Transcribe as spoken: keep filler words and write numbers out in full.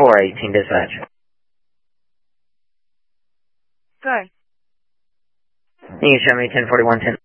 four eighteen dispatch. Good. Can you show me ten forty-one ten?